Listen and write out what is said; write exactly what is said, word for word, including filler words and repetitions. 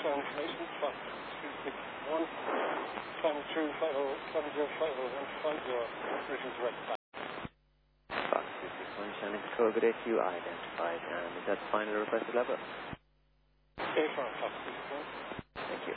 flight information, Fox two six one, climbing through flight level seven zero, flight level one five zero, reaching direct back. Fox two six one, Shannon Control, good day to you, identified, and is that the final requested level? A for Fox two six one.